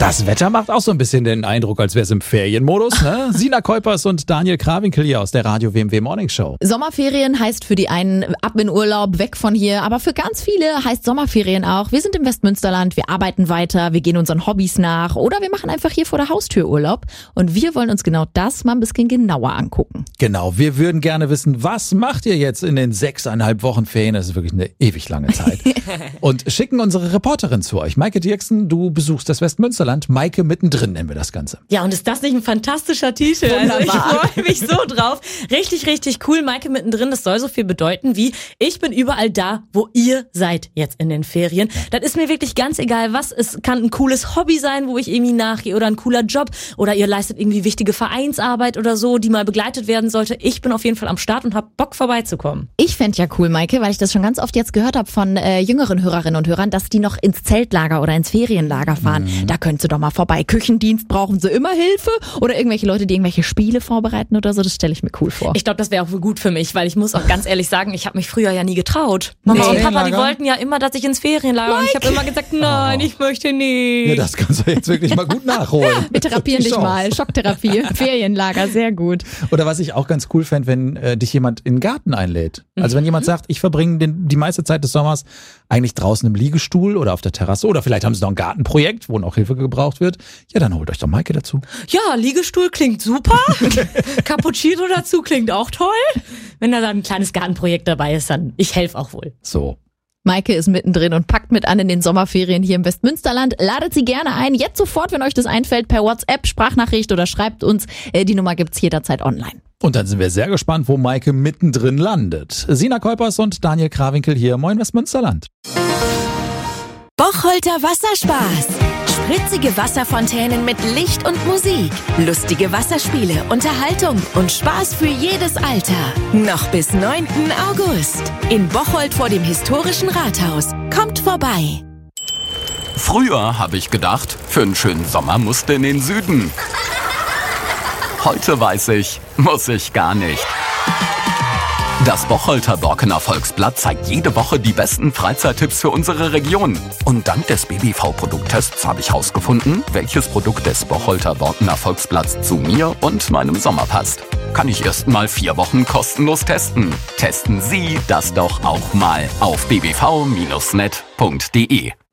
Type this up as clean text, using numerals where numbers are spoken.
Das Wetter macht auch so ein bisschen den Eindruck, als wäre es im Ferienmodus, ne? Sina Kuipers und Daniel Krawinkel hier aus der Radio WMW Morning Show. Sommerferien heißt für die einen ab in Urlaub, weg von hier, aber für ganz viele heißt Sommerferien auch, wir sind im Westmünsterland, wir arbeiten weiter, wir gehen unseren Hobbys nach oder wir machen einfach hier vor der Haustür Urlaub und wir wollen uns genau das mal ein bisschen genauer angucken. Genau, wir würden gerne wissen, was macht ihr jetzt in den 6,5 Wochen Ferien? Das ist wirklich eine ewig lange Zeit. Und schicken unsere Reporterin zu euch. Maike Dirksen, du besuchst das Westmünsterland. Maike mittendrin nennen wir das Ganze. Ja, und ist das nicht ein fantastischer Titel? Also ich freue mich so drauf. Richtig, richtig cool. Maike mittendrin, das soll so viel bedeuten wie, ich bin überall da, wo ihr seid jetzt in den Ferien. Das ist mir wirklich ganz egal, was. Es kann ein cooles Hobby sein, wo ich irgendwie nachgehe oder ein cooler Job oder ihr leistet irgendwie wichtige Vereinsarbeit oder so, die mal begleitet werden sollte. Ich bin auf jeden Fall am Start und hab Bock vorbeizukommen. Ich fände ja cool, Maike, weil ich das schon ganz oft jetzt gehört habe von jüngeren Hörerinnen und Hörern, dass die noch ins Zeltlager oder ins Ferienlager fahren. Da könntest du doch mal vorbei. Küchendienst, brauchen sie immer Hilfe? Oder irgendwelche Leute, die irgendwelche Spiele vorbereiten oder so? Das stelle ich mir cool vor. Ich glaube, das wäre auch gut für mich, weil ich muss auch ganz ehrlich sagen, ich habe mich früher ja nie getraut. Mama und Papa, die wollten ja immer, dass ich ins Ferienlager und ich habe immer gesagt, nein, ich möchte nicht. Ja, das kannst du jetzt wirklich mal gut nachholen. Wir therapieren dich mal. Schocktherapie, Ferienlager, sehr gut. Oder was ich auch ganz cool fände, wenn dich jemand in den Garten einlädt. Also wenn jemand sagt, ich verbringe die meiste Zeit des Sommers eigentlich draußen im Liegestuhl oder auf der Terrasse oder vielleicht haben sie noch ein Gartenprojekt, wo noch Hilfe gebraucht wird. Ja, dann holt euch doch Maike dazu. Ja, Liegestuhl klingt super. Cappuccino dazu klingt auch toll. Wenn da dann ein kleines Gartenprojekt dabei ist, dann ich helfe auch wohl. So. Maike ist mittendrin und packt mit an in den Sommerferien hier im Westmünsterland. Ladet sie gerne ein. Jetzt sofort, wenn euch das einfällt, per WhatsApp, Sprachnachricht oder schreibt uns. Die Nummer gibt's jederzeit online. Und dann sind wir sehr gespannt, wo Maike mittendrin landet. Sina Kuipers und Daniel Krawinkel hier. Moin Westmünsterland. Bocholter Wasserspaß. Spritzige Wasserfontänen mit Licht und Musik. Lustige Wasserspiele, Unterhaltung und Spaß für jedes Alter. Noch bis 9. August. In Bocholt vor dem historischen Rathaus. Kommt vorbei. Früher habe ich gedacht, für einen schönen Sommer musste in den Süden. Heute weiß ich, muss ich gar nicht. Das Bocholter Borkener Volksblatt zeigt jede Woche die besten Freizeittipps für unsere Region. Und dank des BBV-Produkttests habe ich herausgefunden, welches Produkt des Bocholter Borkener Volksblatts zu mir und meinem Sommer passt. Kann ich erst mal 4 Wochen kostenlos testen. Testen Sie das doch auch mal auf bbv-net.de.